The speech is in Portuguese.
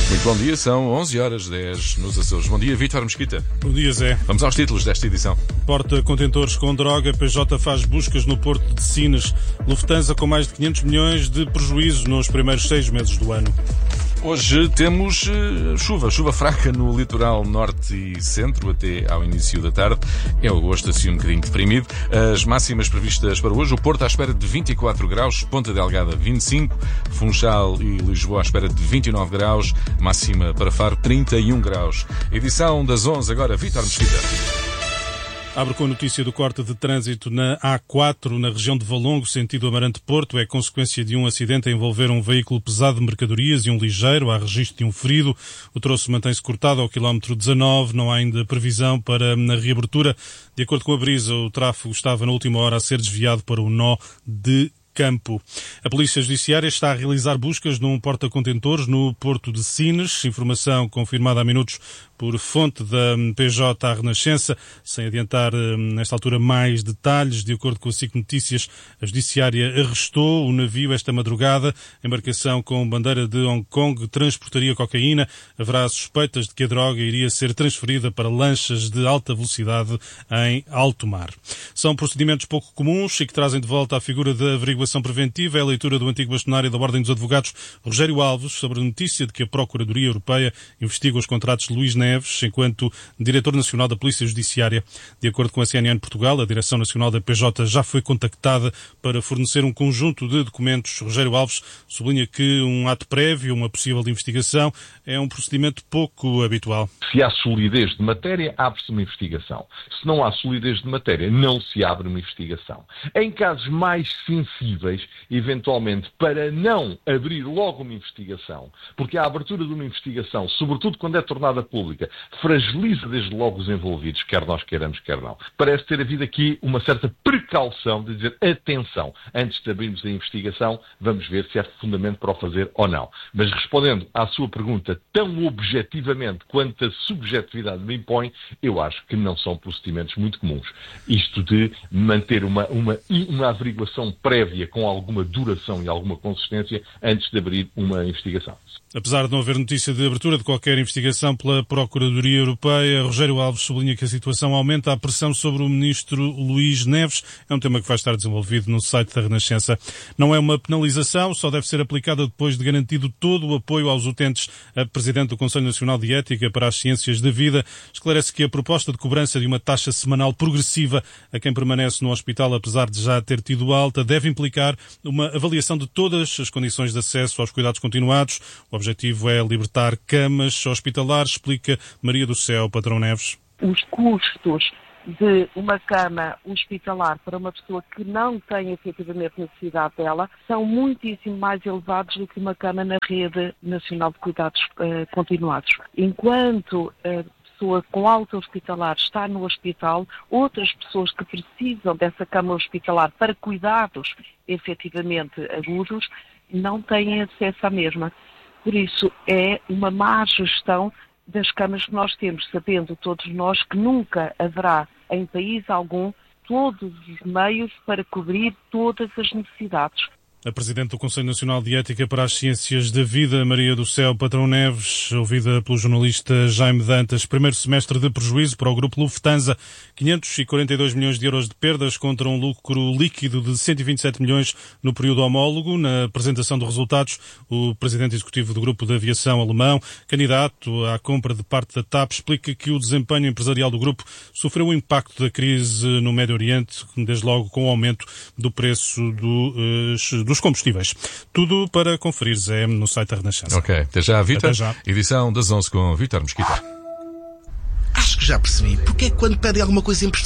Muito bom dia, são 11h10 nos Açores. Bom dia, Vítor Mesquita. Bom dia, Zé. Vamos aos títulos desta edição. Porta-contentores com droga, PJ faz buscas no Porto de Sines. Lufthansa com mais de 500 milhões de prejuízo nos primeiros 6 meses do ano. Hoje temos chuva fraca no litoral norte e centro até ao início da tarde. É o agosto assim um bocadinho deprimido. As máximas previstas para hoje: o Porto à espera de 24 graus, Ponta Delgada 25, Funchal e Lisboa à espera de 29 graus, máxima para Faro 31 graus. Edição das 11, agora Vítor Mesquita. Abre com a notícia do corte de trânsito na A4, na região de Valongo, sentido Amarante-Porto. É consequência de um acidente a envolver um veículo pesado de mercadorias e um ligeiro. Há registro de um ferido. O troço mantém-se cortado ao quilómetro 19. Não há ainda previsão para a reabertura. De acordo com a Brisa, o tráfego estava na última hora a ser desviado para o nó de Campo. A Polícia Judiciária está a realizar buscas num porta-contentores no Porto de Sines. Informação confirmada há minutos por fonte da PJ à Renascença, sem adiantar nesta altura mais detalhes. De acordo com a SIC Notícias, a Judiciária arrestou o navio esta madrugada. A embarcação com bandeira de Hong Kong transportaria cocaína. Haverá suspeitas de que a droga iria ser transferida para lanchas de alta velocidade em alto mar. São procedimentos pouco comuns e que trazem de volta a figura da averiguação preventiva. É a leitura do antigo bastonário da Ordem dos Advogados, Rogério Alves, sobre a notícia de que a Procuradoria Europeia investiga os contratos de Luís Neves enquanto Diretor Nacional da Polícia Judiciária. De acordo com a CNN Portugal, a Direção Nacional da PJ já foi contactada para fornecer um conjunto de documentos. Rogério Alves sublinha que um ato prévio, uma possível investigação, é um procedimento pouco habitual. Se há solidez de matéria, abre-se uma investigação. Se não há solidez de matéria, não se abre uma investigação. Em casos mais sensíveis, eventualmente, para não abrir logo uma investigação, porque a abertura de uma investigação, sobretudo quando é tornada pública, fragiliza desde logo os envolvidos, quer nós queiramos, quer não. Parece ter havido aqui uma certa precaução de dizer, atenção, antes de abrirmos a investigação, vamos ver se há fundamento para o fazer ou não. Mas respondendo à sua pergunta tão objetivamente quanto a subjetividade me impõe, eu acho que não são procedimentos muito comuns. Isto de manter uma averiguação prévia com alguma duração e alguma consistência antes de abrir uma investigação. Apesar de não haver notícia de abertura de qualquer investigação pela Procuradoria Europeia, Rogério Alves sublinha que a situação aumenta a pressão sobre o ministro Luís Neves. É um tema que vai estar desenvolvido no site da Renascença. Não é uma penalização, só deve ser aplicada depois de garantido todo o apoio aos utentes. A Presidente do Conselho Nacional de Ética para as Ciências da Vida esclarece que a proposta de cobrança de uma taxa semanal progressiva a quem permanece no hospital, apesar de já ter tido alta, deve implicar uma avaliação de todas as condições de acesso aos cuidados continuados. O objetivo é libertar camas hospitalares, explica Maria do Céu Patrão Neves. Os custos de uma cama hospitalar para uma pessoa que não tem efetivamente necessidade dela são muitíssimo mais elevados do que uma cama na rede nacional de cuidados continuados. Enquanto a pessoa com alta hospitalar está no hospital, outras pessoas que precisam dessa cama hospitalar para cuidados efetivamente agudos não têm acesso à mesma. Por isso, é uma má gestão das camas que nós temos, sabendo todos nós que nunca haverá em país algum todos os meios para cobrir todas as necessidades. A Presidente do Conselho Nacional de Ética para as Ciências da Vida, Maria do Céu Patrão Neves, ouvida pelo jornalista Jaime Dantas. Primeiro semestre de prejuízo para o grupo Lufthansa, 542 milhões de euros de perdas contra um lucro líquido de 127 milhões no período homólogo. Na apresentação dos resultados, o Presidente Executivo do Grupo de Aviação Alemão, candidato à compra de parte da TAP, explica que o desempenho empresarial do grupo sofreu o impacto da crise no Médio Oriente, desde logo com o aumento do preço dos combustíveis. Tudo para conferir, Zé, no site da Renascença. Ok, até já, Vítor. Até já. Edição das 11 com Vítor Mesquita. Acho que já percebi. Porque é que quando pedem alguma coisa emprestada